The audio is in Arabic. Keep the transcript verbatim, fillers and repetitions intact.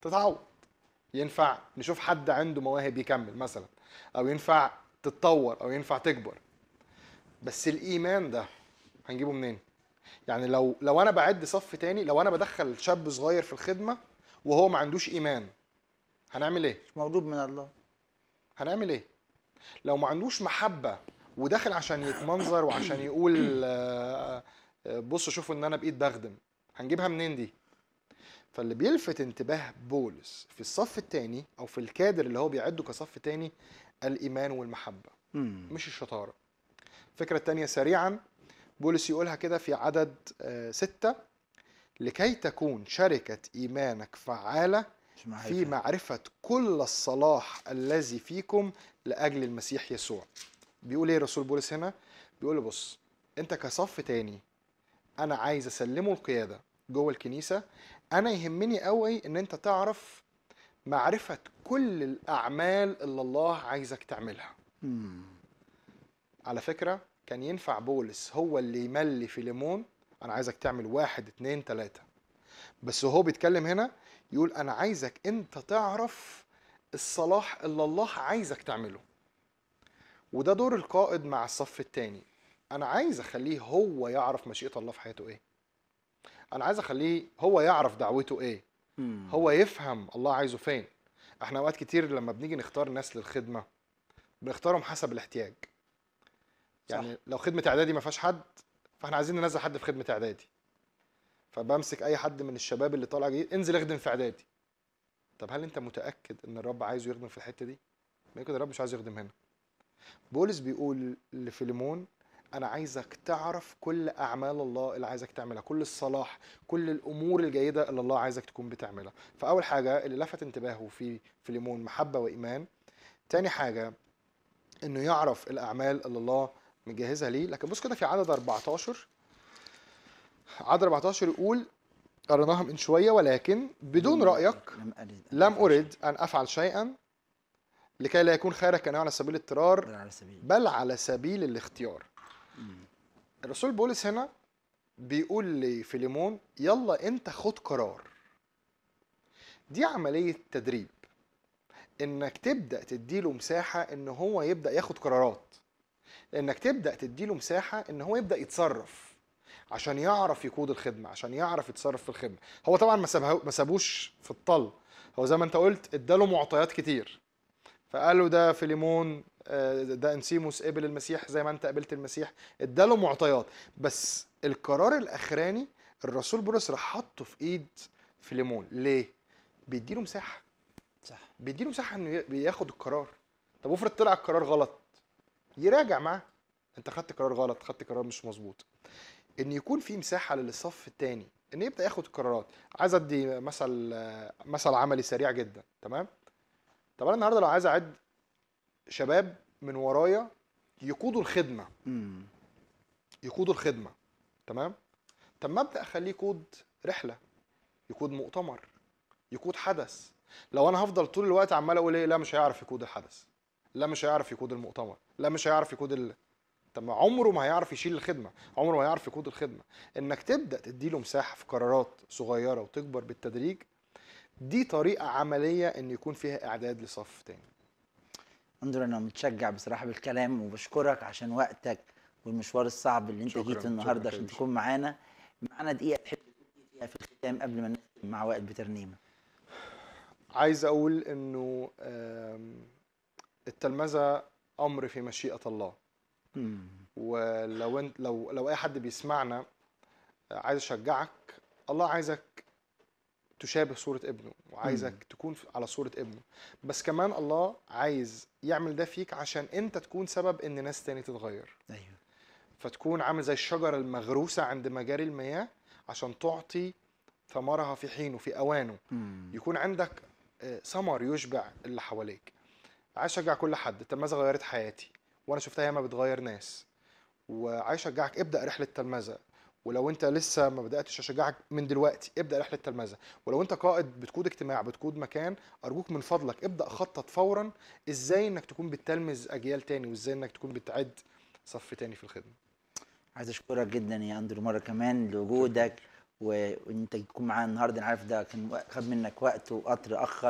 تتعوض. ينفع نشوف حد عنده مواهب يكمل مثلا، او ينفع تتطور، او ينفع تكبر. بس الايمان ده هنجيبه منين؟ يعني لو لو انا بعد صف تاني، لو انا بدخل شاب صغير في الخدمه وهو ما عندوش ايمان، هنعمل ايه؟ مش مولود من الله. هنعمل ايه؟ لو ما عندوش محبه وداخل عشان يتمنظر وعشان يقول آه، آه، بصوا شوفوا ان انا بايد بخدم، هنجيبها منين دي؟ فاللي بيلفت انتباه بولس في الصف الثاني او في الكادر اللي هو بيعده كصف تاني الايمان والمحبه، مم. مش الشطاره. الفكره الثانيه سريعا، بولس يقولها كده في عدد آه، ستة: لكي تكون شركة إيمانك فعالة مش في معرفة. معرفة كل الصلاح الذي فيكم لأجل المسيح يسوع. بيقول ايه رسول بولس هنا؟ بيقول له بص، انت كصف تاني انا عايز اسلمه القيادة جوه الكنيسة، انا يهمني قوي ان انت تعرف معرفة كل الاعمال اللي الله عايزك تعملها. مم. على فكرة كان ينفع بولس هو اللي يملي فيليمون انا عايزك تعمل واحد اتنين تلاتة، بس وهو بيتكلم هنا يقول انا عايزك انت تعرف الصلاح اللي الله عايزك تعمله. وده دور القائد مع الصف التاني. انا عايز اخليه هو يعرف مشيئة الله في حياته ايه، انا عايز اخليه هو يعرف دعوته ايه، مم. هو يفهم الله عايزه فين. احنا اوقات كتير لما بنيجي نختار ناس للخدمة بنختارهم حسب الاحتياج. صح. يعني لو خدمة اعدادي ما فيهاش حد، فاحنا عايزين ننزل حد في خدمة اعدادي، فبمسك اي حد من الشباب اللي طالع جديد انزل اخدم في اعدادي. طب هل انت متاكد ان الرب عايزه يخدم في الحته دي؟ ما يمكن الرب مش عايز يخدم هنا. بولس بيقول لفيليمون انا عايزك تعرف كل اعمال الله اللي عايزك تعملها، كل الصلاح، كل الامور الجيده اللي الله عايزك تكون بتعملها. فاول حاجه اللي لفت انتباهه في فيليمون محبه وايمان. تاني حاجه انه يعرف الاعمال اللي الله مجهزها ليه. لكن بص كده في عدد أربعتاشر، عدد أربعتاشر يقول، قريناها من شويه: ولكن بدون بدون رايك رأيك لم أرد أن لم أفعل شيء، ارد ان افعل شيئا لكي لا يكون خيرك كان على سبيل الاضطرار بل على سبيل. بل على سبيل الاختيار. مم. الرسول بولس هنا بيقول لفيليمون يلا انت خد قرار. دي عملية تدريب، انك تبدأ تديله مساحة ان هو يبدأ ياخد قرارات، انك تبدأ تديله مساحة ان هو يبدأ يتصرف عشان يعرف يقود الخدمة، عشان يعرف يتصرف في الخدمة. هو طبعا ما سابه- ما سابوش في الطل، هو زي ما انت قلت اداله معطيات كتير. فقالوا ده فيليمون آه، ده انسيموس قبل المسيح زي ما انت قبلت المسيح، اداله معطيات. بس القرار الاخراني الرسول بولس راح حطه في ايد فيليمون. ليه؟ بيديله مساحه، صح. بيديله مساحه انه ي- بياخد القرار. طب افرض طلع القرار غلط، يراجع معاه، انت خدت قرار غلط، خدت قرار مش مظبوط. ان يكون في مساحه للصف الثاني ان يبدا ياخد القرارات. عايز ادي مثل آه، مثل عملي سريع جدا، تمام؟ طب انا النهارده لو عايز اعد شباب من ورايا يقودوا الخدمه، مم. يقودوا الخدمه، تمام؟ طب ما ابدا اخليه يقود رحله، يقود مؤتمر، يقود حدث. لو انا هفضل طول الوقت عمال اقول ايه، لا مش هيعرف يقود الحدث، لا مش هيعرف يقود المؤتمر، لا مش هيعرف يقود ال... طب ما عمره ما هيعرف يشيل الخدمه، عمره ما هيعرف يقود الخدمه. انك تبدا تديله مساحه في قرارات صغيره وتكبر بالتدريج، دي طريقه عمليه ان يكون فيها اعداد لصف تاني. اندرو، انا متشجع بصراحه بالكلام، وبشكرك عشان وقتك والمشوار الصعب اللي انت جيته شكرا شكرا النهارده عشان كريم. تكون معانا. معانا دقيقه تحب تقول إيه فيها في الختام قبل ما نختم مع وائل بترنيمه؟ عايز اقول انه آم، التلمذة امر في مشيئة الله. مم. ولو انت لو لو اي حد بيسمعنا عايز اشجعك، الله عايزك تشابه صورة ابنه، مم. وعايزك تكون في- على صورة ابنه. بس كمان الله عايز يعمل ده فيك عشان انت تكون سبب ان ناس تاني تتغير، ايوه. فتكون عامل زي الشجرة المغروسة عند مجاري المياه عشان تعطي ثمرها في حينه في اوانه. مم. يكون عندك آه، ثمر يشبع اللي حواليك. عايز اشجع كل حد، التلمذة غيرت حياتي وانا شفتها ياما بتغير ناس، وعايز اشجعك ابدا رحله تلمذه. ولو انت لسه ما بداتش اشجعك من دلوقتي ابدا رحله تلمذه. ولو انت قائد بتقود اجتماع بتقود مكان، ارجوك من فضلك ابدا خطط فورا ازاي انك تكون بتلمذ اجيال تاني، وازاي انك تكون بتعد صف تاني في الخدمه. عايز اشكرك جدا يا اندرو مره كمان شكرا. لوجودك و- وان انت تكون معانا النهارده. انا عارف ده كان وق- خد منك وقت وقطر اخر